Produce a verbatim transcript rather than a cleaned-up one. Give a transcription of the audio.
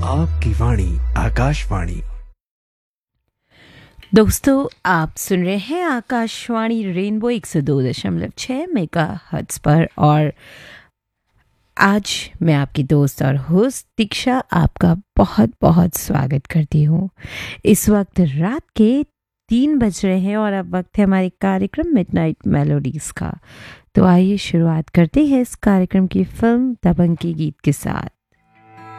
आपकी वाणी आकाशवाणी। दोस्तों, आप सुन रहे हैं आकाशवाणी रेनबो एक सौ दो दशमलव छः मेगा हर्ट्ज पर, और आज मैं आपकी दोस्त और होस्ट दीक्षा आपका बहुत बहुत स्वागत करती हूँ। इस वक्त रात के तीन बज रहे हैं और अब वक्त है हमारे कार्यक्रम मिडनाइट मेलोडीज़ का। तो आइए शुरुआत करते हैं इस कार्यक्रम की फिल्म दबंग के गीत के साथ।